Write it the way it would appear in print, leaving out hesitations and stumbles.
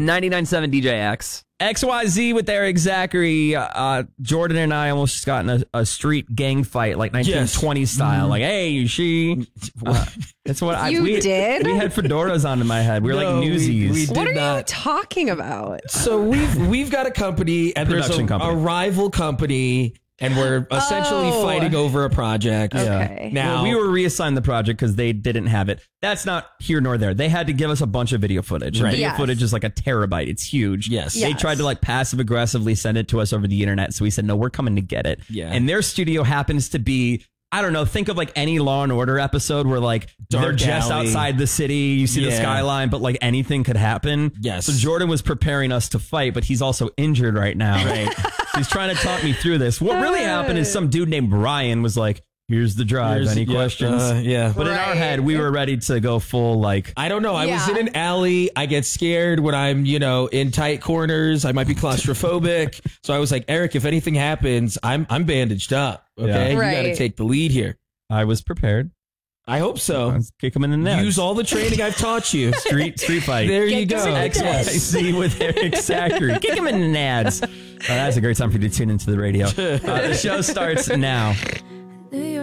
99.7 DJX. XYZ with Eric Zachary. Jordan and I almost got in a street gang fight, like 1920s style. Like, hey, she. That's what we did. We had fedoras on in my head. We were like Newsies. What are you talking about? So we've got a company, and there's a rival company. And we're essentially fighting over a project. Okay. Now we were reassigned the project because they didn't have it. That's not here nor there. They had to give us a bunch of video footage. Right. Video footage is like a terabyte. It's huge. Yes. They tried to like passive aggressively send it to us over the internet. So we said, no, we're coming to get it. Yeah. And their studio happens to be, I don't know, think of like any Law and Order episode where like they're just outside the city, you see the skyline, but like anything could happen. Yes. So Jordan was preparing us to fight, but he's also injured right now. Right. He's trying to talk me through this. What really happened is some dude named Brian was like, here's the drive. Any questions? But in our head, we were ready to go full like... I don't know. I was in an alley. I get scared when I'm, in tight corners. I might be claustrophobic. So I was like, Eric, if anything happens, I'm bandaged up. Okay? You got to take the lead here. I was prepared. I hope so. Let's kick him in the neck. Use all the training I've taught you. Street fight. There you go. XYZ with Eric Zachary. Kick him in the nads. That's a great time for you to tune into the radio. The show starts now.